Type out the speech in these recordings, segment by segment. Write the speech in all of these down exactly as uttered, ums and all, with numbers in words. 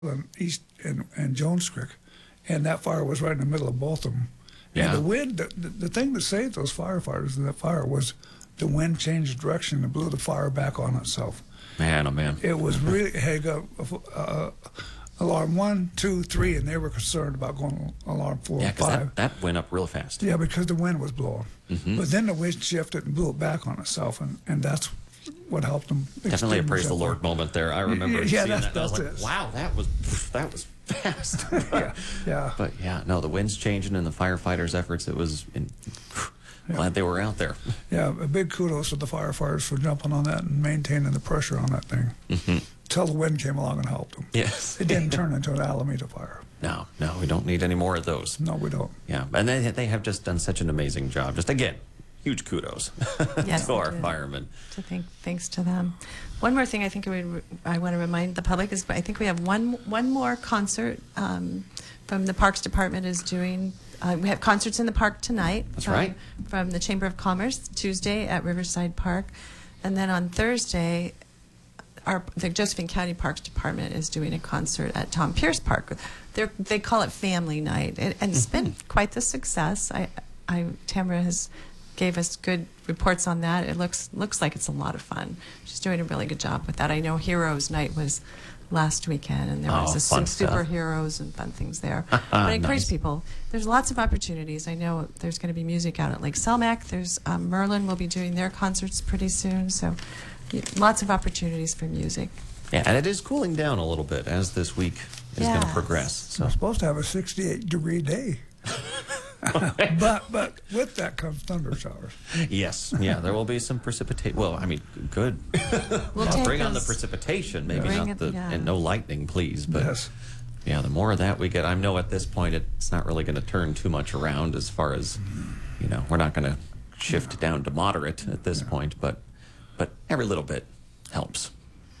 and East and, and Jones Creek, and that fire was right in the middle of both of them. Yeah. And the wind, the, the, the thing that saved those firefighters in that fire was the wind changed direction and blew the fire back on itself. Man, oh man. It was really, hey, go, uh, alarm one, two, three, and they were concerned about going alarm four Yeah, and because five. that, that went up real fast. Yeah, because the wind was blowing. Mm-hmm. But then the wind shifted and blew it back on itself, and, and that's what helped them. Definitely a extinguish praise that the fire. Lord moment there. I remember Yeah, seeing that's- that. And I was that's like, it. wow, that was that was fast. yeah, yeah. But yeah, no, the wind's changing and the firefighters' efforts. It was in, glad they were out there. Yeah, a big kudos to the firefighters for jumping on that and maintaining the pressure on that thing. Mm-hmm. Until the wind came along and helped them. Yes. It didn't turn into an Alameda fire. No, no, we don't need any more of those. No, we don't. Yeah, and they they have just done such an amazing job. Just again, huge kudos Yes, to they our do. firemen. To think, thanks to them. One more thing I think I, would, I want to remind the public is I think we have one one more concert um, from the Parks Department is doing. Uh, we have concerts in the park tonight. That's from, right. From the Chamber of Commerce, Tuesday at Riverside Park. And then on Thursday, our, the Josephine County Parks Department is doing a concert at Tom Pierce Park. They're, they call it Family Night, and, and it's been quite the success. I, I, Tamara has gave us good reports on that. It looks looks like it's a lot of fun. She's doing a really good job with that. I know Heroes Night was last weekend, and there Oh, was a fun su- stuff. superheroes and fun things there. But I encourage Nice. people. There's lots of opportunities. I know there's going to be music out at Lake Selmac. There's um, Merlin will be doing their concerts pretty soon. So y- lots of opportunities for music. Yeah, and it is cooling down a little bit as this week is going to Yes. progress. So So we're supposed to have a sixty-eight degree day. but but with that comes thunder showers. yes, yeah, there will be some precipitation. Well, I mean, good. We'll I'll take bring on the those- precipitation, maybe Bring not it- the yeah. and no lightning, please. But Yes. yeah, the more of that we get, I know at this point it's not really going to turn too much around as far as you know. We're not going to shift down to moderate at this point, but but every little bit helps.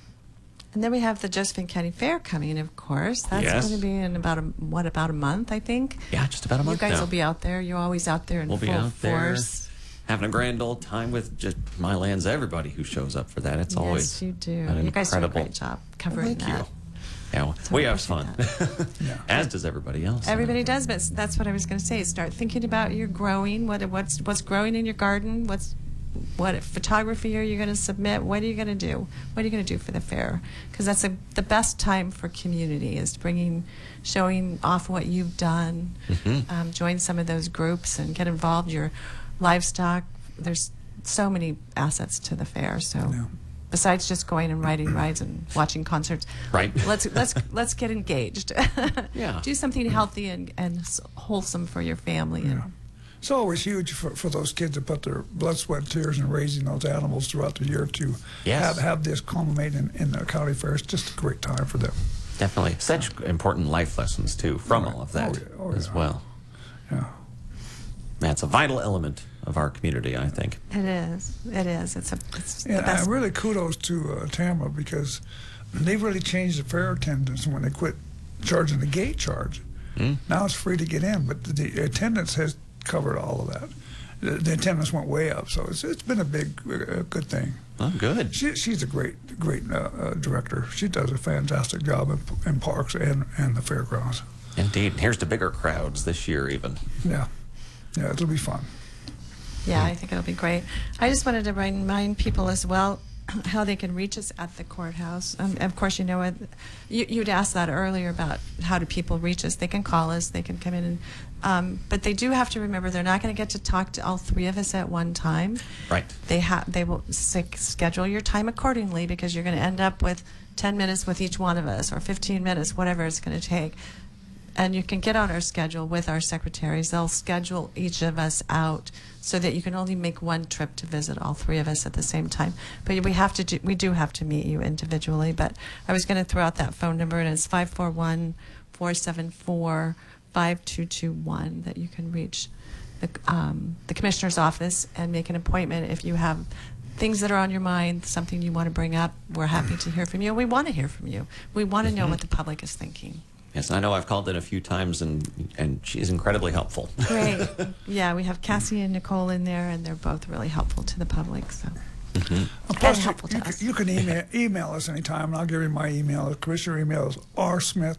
And then we have the Josephine County Fair coming, of course. That's Yes. going to be in about a what about a month, I think. Yeah, just about a month You guys now. will be out there. You're always out there in We'll full be out force. there having a grand old time with just my lands. Everybody who shows up for that, it's Yes, always you do. an You guys do a incredible. great job covering Thank that. you. Yeah, well, So we I have appreciate fun, Yeah. as does everybody else. Everybody does, but that's what I was going to say. Start thinking about your growing. What what's what's growing in your garden? What's what photography are you going to submit? What are you going to do? What are you going to do for the fair? Because that's a, the best time for community is bringing, showing off what you've done. Mhm. Um, join some of those groups and get involved. Your livestock. There's so many assets to the fair. So. Yeah. Besides just going and riding rides and watching concerts, Right. Let's let's let's get engaged. Yeah. Do something healthy and, and s- wholesome for your family. And Yeah. It's always huge for, for those kids to put their blood, sweat, and tears in raising those animals throughout the year to Yes. have, have this culminate in, in the county fair. It's just a great time for them. Definitely. Such important life lessons, too, from Oh, all of that oh, yeah, oh, as yeah. well. Yeah. That's a vital element of our community, I think. It is. It is. It's a. It's the And best. uh, really kudos to uh, Tamara because they've really changed the fair attendance when they quit charging the gate charge. Mm. Now it's free to get in, but the, the attendance has covered all of that. The, the attendance went way up, so it's, it's been a big, uh, good thing. Oh, good. She, she's a great, great uh, uh, director. She does a fantastic job in, in parks and, and the fairgrounds. Indeed. Here's to bigger crowds this year, even. Yeah, yeah, it'll be fun. Yeah, I think it'll be great. I just wanted to remind people as well how they can reach us at the courthouse. Um, of course, you know, it, you, you'd asked that earlier about how do people reach us. They can call us. They can come in, and, um, but they do have to remember they're not going to get to talk to all three of us at one time. Right. They have. They will s- schedule your time accordingly because you're going to end up with ten minutes with each one of us, or fifteen minutes, whatever it's going to take. And you can get on our schedule with our secretaries. They'll schedule each of us out so that you can only make one trip to visit all three of us at the same time. But we have to do, we do have to meet you individually. But I was going to throw out that phone number, and it's five four one, four seven four, five two two one that you can reach the, um, the commissioner's office and make an appointment if you have things that are on your mind, something you want to bring up. We're happy to hear from you. We want to hear from you. We want to know what the public is thinking. Yes, I know I've called in a few times, and and she's incredibly helpful. Great. Yeah, we have Cassie and Nicole in there, and they're both really helpful to the public. So Uh, plus, helpful you, to you, us. can- you can email, email us anytime, and I'll give you my email. The commissioner email is rsmith